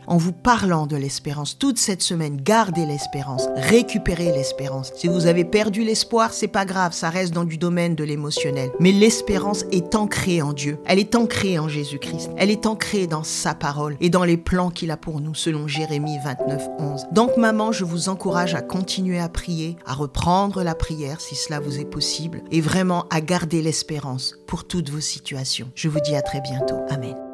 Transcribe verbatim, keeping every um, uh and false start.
en vous parlant de l'espérance. Toute cette semaine, gardez l'espérance, récupérez l'espérance. Si vous avez perdu l'espoir, c'est pas grave, ça reste dans du domaine de l'émotionnel. Mais l'espérance est ancrée en Dieu. Elle est ancrée en Jésus-Christ. Elle est ancrée dans sa parole et dans les plans qu'il a pour nous, selon Jérémie vingt-neuf, onze. Donc maman, je vous encourage à continuer à prier, à reprendre la prière si cela vous est possible et vraiment à garder l'espérance pour toutes vos situations. Je vous dis à très bientôt. Amen.